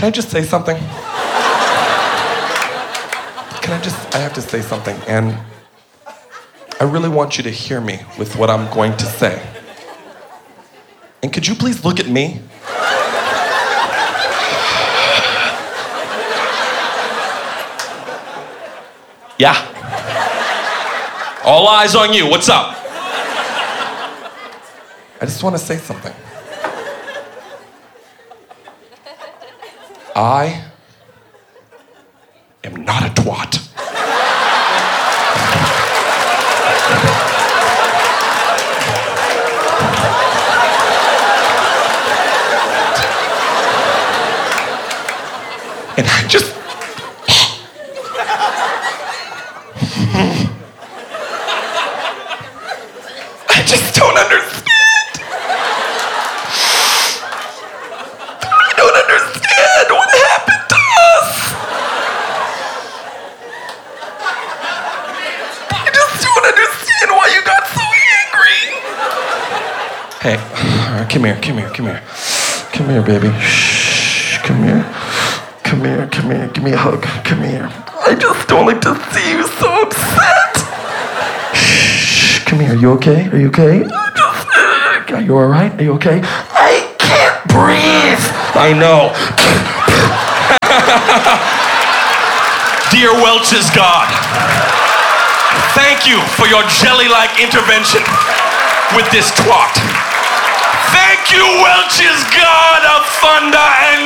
Can I just say something? I have to say something, and I really want you to hear me with what I'm going to say. And could you please look at me? Yeah. All eyes on you. What's up? I just want to say something. I am not a twat. And I just... I just don't understand. I don't understand what happened to us. I just don't understand why you got so angry. Hey, all right, come here. Come here, baby. Shh, come here. Come here, give me a hug. Come here. I just don't like to see you so upset. Shh, come here, you okay? Are you okay? Are you all right? Are you okay? I can't breathe. I know. Dear Welch's God, thank you for your jelly-like intervention with this twat. Thank you, Welch's God of thunder and